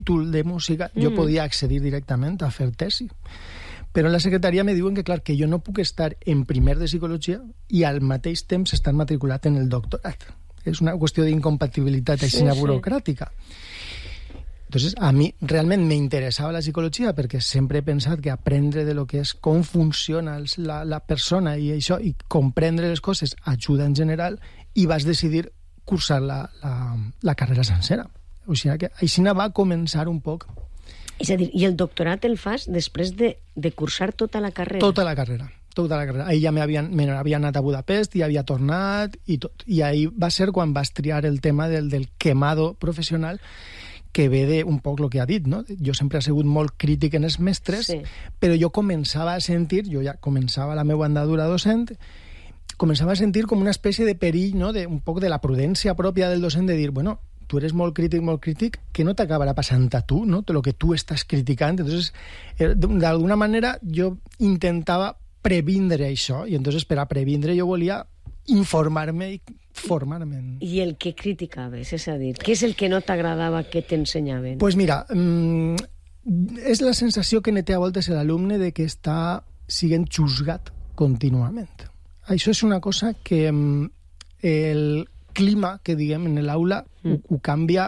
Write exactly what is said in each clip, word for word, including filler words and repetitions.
títol de música, mm. jo podia accedir directament a fer tesi. Però en la secretaria me diuen que, clar, que jo no puc estar en primer de psicologia i al mateix temps estar matriculat en el doctorat. És una qüestió d'incompatibilitat així sí, burocràtica. Sí. Entonces, a mi realment me interessava la psicologia perquè sempre he pensat que aprendre de lo que és com funciona la, la persona i això, i comprendre les coses ajuda en general, i vas decidir cursar la, la, la carrera sencera. O sigui que així va començar un poc. És a dir, i el doctorat el fas després de, de cursar tota la carrera? Tota la carrera. Tota la carrera. Ahir ja m'havia anat a Budapest i havia tornat i tot. I ahir va ser quan vas triar el tema del, del quemado professional, que ve de un poc el que ha dit, no? Jo sempre he sigut molt crític en els mestres, sí. Però jo començava a sentir, jo ja començava la meva andadura docent, començava a sentir com una espècie de perill, no? De, un poc de la prudència pròpia del docent de dir, bueno, tu eres molt crític, molt crític, que no t'acabarà passant a tu, no? De lo que tu estàs criticant. Entonces, d'alguna manera, jo intentava previndre això, i entonces per a previndre jo volia informar-me i formar-me. I el que criticaves, és a dir, què és el que no t'agradava que t'ensenyaven? Pues mira, mmm, és la sensació que ne té a voltes l'alumne de que està sent juzgat contínuament. Això és una cosa que mmm, el clima que diguem en l'aula mm. ho, ho canvia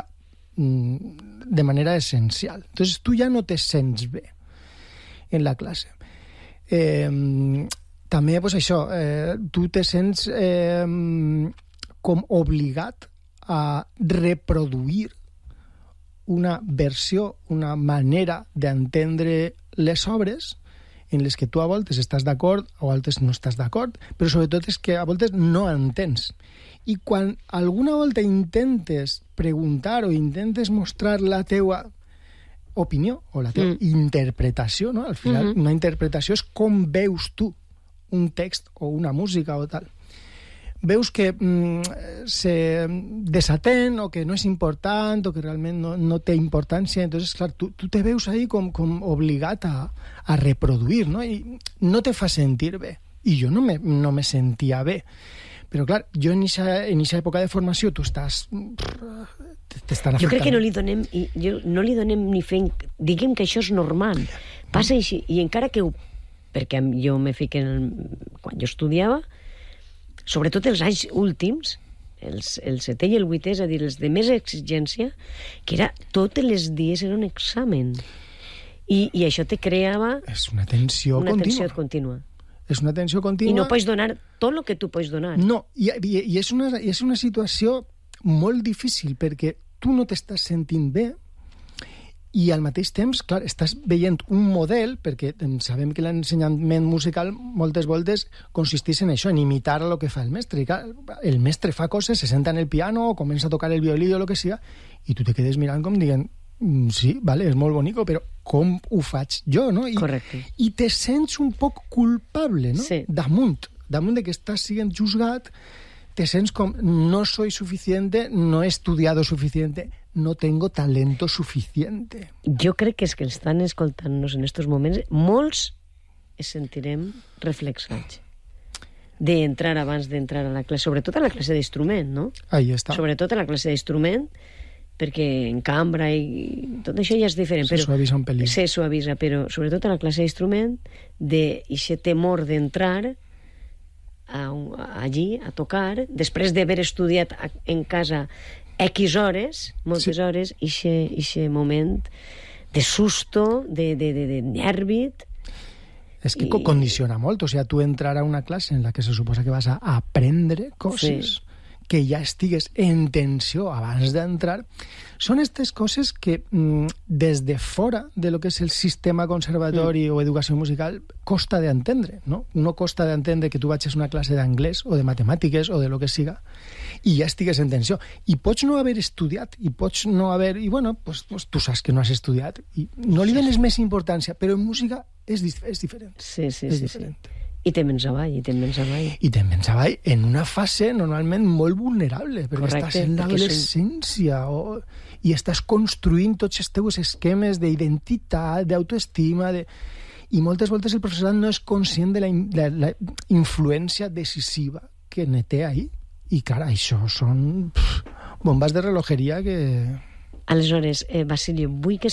mmm, de manera essencial. Entonces tu ja no te sents bé en la classe. Eh, també, pues això, eh, tu te sents eh, com obligat a reproduir una versió, una manera d'entendre les obres en les que tu a voltes estàs d'acord o a voltes no estàs d'acord, però sobretot és que a voltes no entens. I quan alguna volta intentes preguntar o intentes mostrar la teua opinió o la teva mm. interpretació, no? Al final, mm-hmm. una interpretació és com veus tu un text o una música o tal. Veus que mm, se desatén o que no és important o que realment no, no té importància. Entonces, clar, tu, tu te veus ahí com, com obligat a, a reproduir, no? I no te fa sentir bé. I jo no me, no me sentia bé. Però, clar, jo en aquesta època de formació tu estàs... t'estan afectant. Jo crec que no li donem, jo, no li donem ni fent... Diguem que això és normal. Passa així. I encara que ho... Perquè jo me fico en... Quan jo estudiava, sobretot els anys últims, els, el setè i el vuitè, és a dir, els de més exigència, que era tots els dies era un examen. I, i això te creava... És una tensió una contínua. Tensió contínua. És una tensió contínua. I no pots donar tot el que tu pots donar. No, i, i, i és, una, és una situació molt difícil, perquè tu no t'estàs sentint bé i al mateix temps, clar, estàs veient un model, perquè sabem que l'ensenyament musical moltes voltes consisteix en això, en imitar el que fa el mestre. I clar, el mestre fa coses, se senta en el piano, o comença a tocar el violí o el que siga, i tu te quedes mirant com dient, sí, vale, és molt bonico, però com ho faig jo, no? I, correcte. I te sents un poc culpable, no? Sí. Damunt, damunt de que estàs sent juzgat, te sents com, no soy suficiente, no he estudiado suficiente, no tengo talento suficiente. Jo crec que és que estan escoltant-nos en estos moments, molts es sentirem reflexats d'entrar abans d'entrar a la classe, sobretot a la classe d'instrument, no? Ahí està. Sobretot a la classe d'instrument, perquè en cambra i tot això ja és diferent. Se suavisa un pelín. Se suavisa, però sobretot a la classe d'instrument, d'aquest temor d'entrar a, allí, a tocar, després d'haver estudiat en casa X hores, moltes sí. hores, i aquest moment de susto, de, de, de, de nervit. És que i... condiciona molt, o sigui, tu entrar a una classe en la que se suposa que vas a aprendre coses... Sí. que ja estigues en tensió abans d'entrar, són aquestes coses que mm, des de fora de lo que és el sistema conservatori mm. o educació musical costa d'entendre, no? No costa d'entendre que tu vagis a una classe d'anglès o de matemàtiques o de lo que siga i ja estigues en tensió. I pots no haver estudiat, i pots no haver... I bueno, pues, pues, tu saps que no has estudiat i no li dones sí, sí. més importància, però en música és, és diferent. Sí, sí, és sí. diferent. sí. I te'n vens avall, i te'n vens avall. I te'n vens avall en una fase normalment molt vulnerable, perquè correcte, estàs en l'adolescència o... i estàs construint tots els teus esquemes d'identitat, d'autoestima, de... i moltes voltes el professorat no és conscient de la, de la influència decisiva que ne té ahí. I clar, això són pff, bombes de relojeria que... Aleshores, eh, Basilio, vull que